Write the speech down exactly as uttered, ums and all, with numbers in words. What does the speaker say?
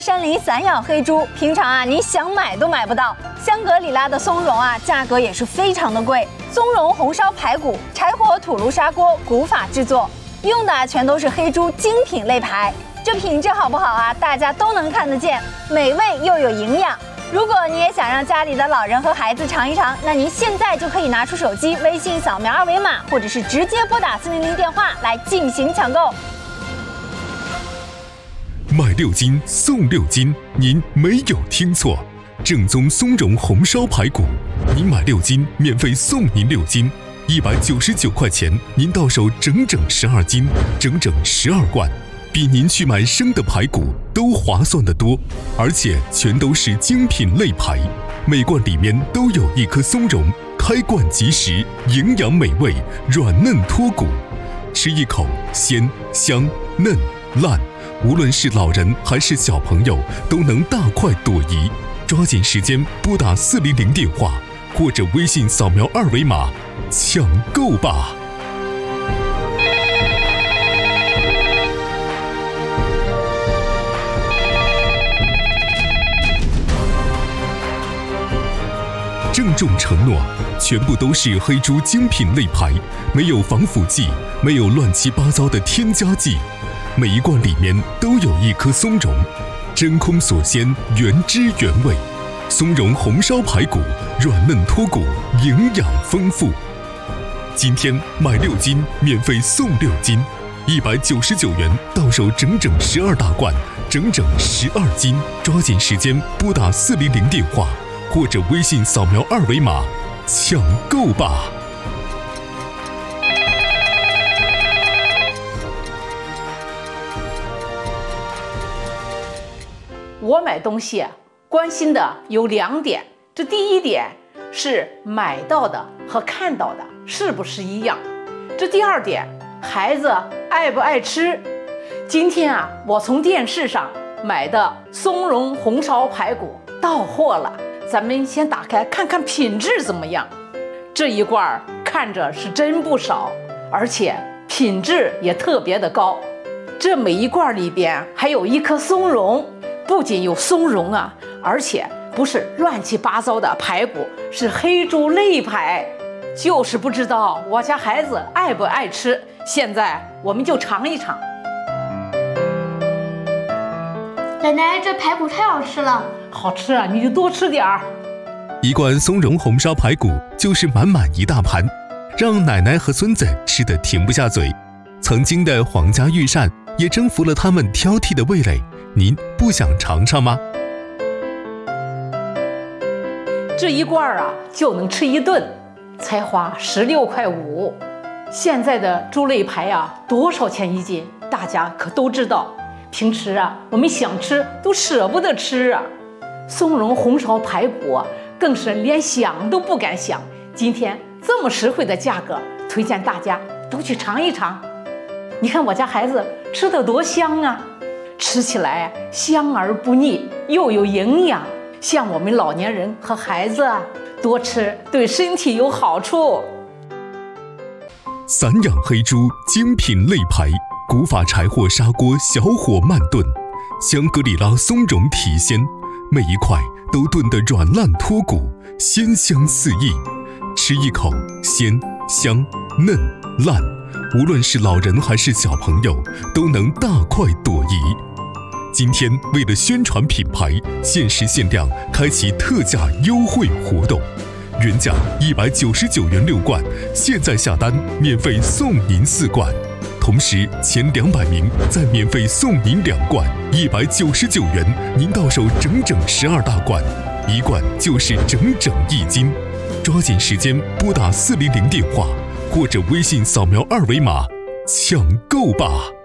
山林散养黑猪，平常啊你想买都买不到。香格里拉的松茸啊，价格也是非常的贵。松茸红烧排骨，柴火土炉砂锅，古法制作，用的全都是黑猪精品肋排。这品质好不好啊？大家都能看得见，美味又有营养。如果你也想让家里的老人和孩子尝一尝，那您现在就可以拿出手机，微信扫描二维码，或者是直接拨打四零零电话来进行抢购。 买六斤送六斤，您没有听错，正宗松茸红烧排骨，您买六斤免费送您六斤，一百九十九块钱，您到手整整十二斤，整整十二罐，比您去买生的排骨都划算得多，而且全都是精品肋排，每罐里面都有一颗松茸，开罐即食，营养美味，软嫩脱骨，吃一口鲜香嫩烂。无论是老人还是小朋友，都能大快朵颐。抓紧时间拨打四零零电话，或者微信扫描二维码，抢购吧！郑重承诺，全部都是黑猪精品肋排，没有防腐剂，没有乱七八糟的添加剂。每一罐里面都有一颗松茸，真空锁鲜，原汁原味。松茸红烧排骨，软嫩脱骨，营养丰富。今天买六斤免费送六斤，一百九十九元到手整整十二大罐，整整十二斤。抓紧时间拨打四零零电话，或者微信扫描二维码，抢购吧！ 我买东西关心的有两点，这第一点是买到的和看到的是不是一样，这第二点孩子爱不爱吃。今天啊，我从电视上买的松茸红烧排骨到货了，咱们先打开看看品质怎么样。这一罐看着是真不少，而且品质也特别的高。这每一罐里边还有一颗松茸，不仅有松茸啊，而且不是乱七八糟的排骨，是黑猪肋排。就是不知道我家孩子爱不爱吃，现在我们就尝一尝。 奶奶，这排骨太好吃了。 好吃啊，你就多吃点儿。 一罐松茸红烧排骨就是满满一大盘，让奶奶和孙子吃得停不下嘴。曾经的皇家御膳也征服了他们挑剔的味蕾，您不想尝尝吗？ 这一罐啊就能吃一顿，才花十六块五。现在的猪肋排啊多少钱一斤？大家可都知道。平时啊我们想吃都舍不得吃啊。松茸红烧排骨啊更是连想都不敢想。今天这么实惠的价格，推荐大家都去尝一尝。你看我家孩子吃得多香啊，吃起来香而不腻，又有营养。像我们老年人和孩子啊，多吃对身体有好处。 散养黑猪精品肋排，古法柴火砂锅小火慢炖，香格里拉松茸提鲜，每一块都炖得软烂脱骨，鲜香四溢。吃一口鲜香嫩烂，无论是老人还是小朋友，都能大快朵颐。今天为了宣传品牌，限时限量开启特价优惠活动，原价一百九十九元六罐，现在下单免费送您四罐，同时前两百名再免费送您两罐，一百九十九元，您到手整整十二大罐，一罐就是整整一斤。抓紧时间拨打四零零电话，或者微信扫描二维码，抢购吧！